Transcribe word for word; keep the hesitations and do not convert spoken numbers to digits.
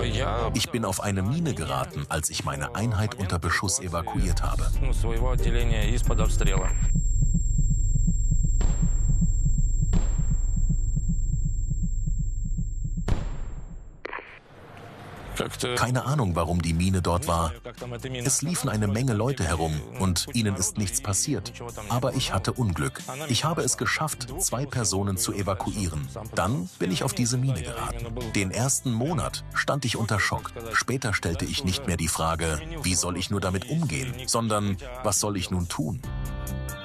Ich bin auf eine Mine geraten, als ich meine Einheit unter Beschuss evakuiert habe. Keine Ahnung, warum die Mine dort war. Es liefen eine Menge Leute herum und ihnen ist nichts passiert. Aber ich hatte Unglück. Ich habe es geschafft, zwei Personen zu evakuieren. Dann bin ich auf diese Mine geraten. Den ersten Monat stand ich unter Schock. Später stellte ich nicht mehr die Frage, wie soll ich nur damit umgehen, sondern was soll ich nun tun?